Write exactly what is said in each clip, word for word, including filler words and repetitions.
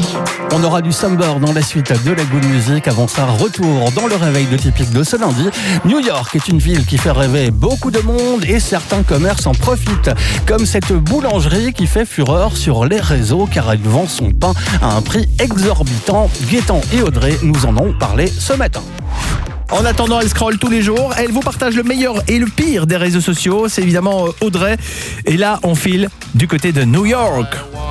On aura du Summer dans la suite de la Good Music. Avant ça, retour dans le réveil de Typique de ce lundi. New York est une ville qui fait rêver beaucoup de monde et certains commerces en profitent. Comme cette boulangerie qui fait fureur sur les réseaux car elle vend son pain à un prix exorbitant. Gaëtan et Audrey nous en ont parlé ce matin. En attendant, elle scrolle tous les jours. Elle vous partage le meilleur et le pire des réseaux sociaux. C'est évidemment Audrey. Et là, on file du côté de New York.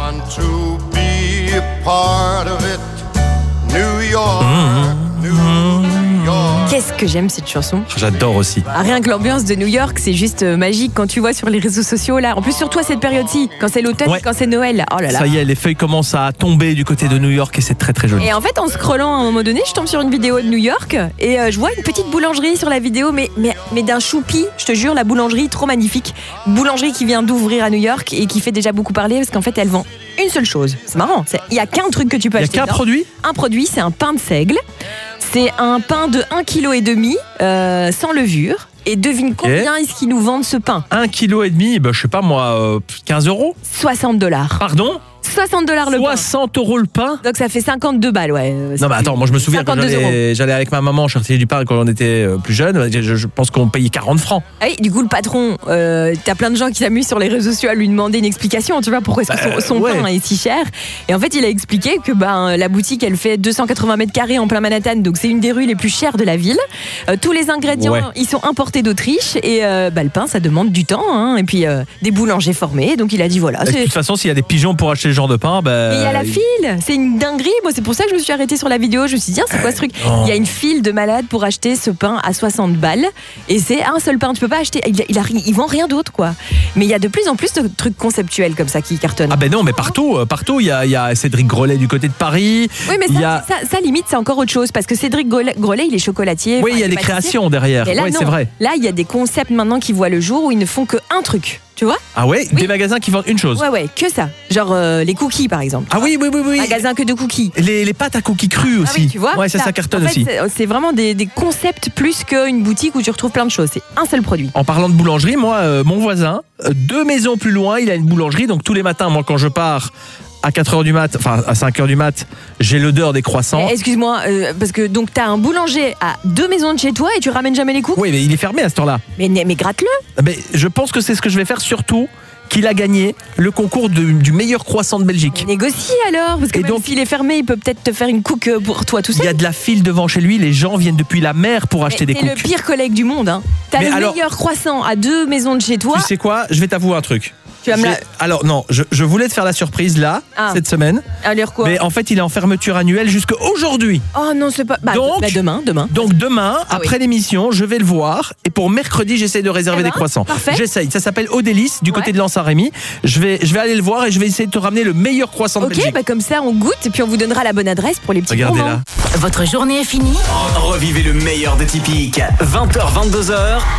Qu'est-ce que j'aime cette chanson. J'adore aussi. Ah, rien que l'ambiance de New York, c'est juste euh, magique quand tu vois sur les réseaux sociaux là. En plus surtout à cette période-ci, quand c'est l'automne, Ouais. quand c'est Noël. Oh là là. Ça y est, les feuilles commencent à tomber du côté de New York et c'est très très joli. Et en fait, en scrollant à un moment donné, je tombe sur une vidéo de New York et euh, je vois une petite boulangerie sur la vidéo, mais, mais, mais d'un choupi, je te jure, la boulangerie trop magnifique. Boulangerie qui vient d'ouvrir à New York et qui fait déjà beaucoup parler parce qu'en fait, elle vend une seule chose. C'est marrant, il n'y a qu'un truc que tu peux Il n'y a acheter. qu'un dedans. produit. Un produit, c'est un pain de seigle. C'est un pain de un virgule cinq kg euh, sans levure. Et devine combien est-ce qu'ils nous vendent ce pain? Un kilo et demi, ben, je sais pas moi, euh, quinze euros. soixante dollars. Pardon? soixante dollars le pain. soixante euros le pain. Donc ça fait cinquante-deux balles, ouais. Euh, Non mais attends, moi je me souviens quand cinquante-deux euros. j'allais, j'allais avec ma maman chercher du pain quand on était euh, plus jeune, je, je pense qu'on payait quarante francs. Ah oui, du coup, le patron, euh, t'as plein de gens qui s'amusent sur les réseaux sociaux à lui demander une explication, tu vois, pourquoi est-ce que Bah, son, son ouais. pain est si cher. Et en fait, il a expliqué que ben, la boutique, elle fait deux cent quatre-vingts mètres carrés en plein Manhattan, donc c'est une des rues les plus chères de la ville. Euh, tous les ingrédients, Ouais. ils sont importés d'Autriche, et euh, bah, le pain, ça demande du temps, hein, et puis euh, des boulangers formés, donc il a dit voilà. De c'est... toute façon, s'il y a des pigeons pour acheter ce genre de pain, ben. Mais il y a la file, c'est une dinguerie. Moi, c'est pour ça que je me suis arrêtée sur la vidéo. Je me suis dit, tiens, c'est quoi ce truc? non. Il y a une file de malades pour acheter ce pain à soixante balles. Et c'est un seul pain. Tu peux pas acheter. Il, il, a, il vend rien d'autre, quoi. Mais il y a de plus en plus de trucs conceptuels comme ça qui cartonnent. Ah ben non, mais partout, euh, partout, il y a, il y a Cédric Grolet du côté de Paris. Oui, mais il ça, y a... ça, ça, limite, c'est encore autre chose. Parce que Cédric Grolet, Grolet, il est chocolatier. Oui, enfin, il y a est des pâtissier. créations derrière. Mais là, Oui, non. c'est vrai. Là, il y a des concepts maintenant qui voient le jour où ils ne font que un truc. Tu vois? Ah ouais, Oui. Des magasins qui vendent une chose. Ouais, ouais, que ça. Genre euh, les cookies, par exemple. Ah oui, oui, oui, oui. Magasin que de cookies. Les, les pâtes à cookies crus aussi. Ah oui, tu vois, ouais, ça, ça cartonne en fait, aussi. c'est- C'est vraiment des, des concepts plus qu'une boutique où tu retrouves plein de choses. C'est un seul produit. En parlant de boulangerie, moi, euh, mon voisin, euh, deux maisons plus loin, il a une boulangerie. Donc tous les matins, moi, quand je pars à quatre heures du mat, enfin à cinq heures du mat, j'ai l'odeur des croissants. Eh, Excuse-moi, euh, parce que donc t'as un boulanger à deux maisons de chez toi et tu ramènes jamais les coups. Oui, mais il est fermé à cette heure-là. Mais, mais gratte-le. Mais je pense que c'est ce que je vais faire, surtout qu'il a gagné le concours de- du meilleur croissant de Belgique. Négocie alors, parce que Et même donc- s'il est fermé, il peut peut-être te faire une cook euh, pour toi tout Il y seul. a de la file devant chez lui, les gens viennent depuis la mer pour acheter Mais des T'es le cookies. pire collègue du monde. Hein. T'as Mais le alors- meilleur croissant à deux maisons de chez toi. Tu sais quoi? Je vais t'avouer un truc. Tu vas me J'ai- la... Alors non, je, je voulais te faire la surprise là, Ah. cette semaine. Alors quoi? Mais en fait, il est en fermeture annuelle jusqu'à aujourd'hui. Oh non, c'est pas... Bah, Donc- bah, demain, demain. Donc demain, Ah après oui. l'émission, je vais le voir. Et pour mercredi, j'essaie de réserver Eh ben, des croissants. parfait. J'essaye. Ça s'appelle Odélis, du côté Ouais. de Lens-Saint-Rémy. Je vais, je vais aller le voir et je vais essayer de te ramener le meilleur croissant de Ok, Belgique. bah comme ça on goûte et puis on vous donnera la bonne adresse pour les petits Regardez moments. là. Votre journée est finie? Revivez le meilleur de Typique. vingt heures, vingt-deux heures.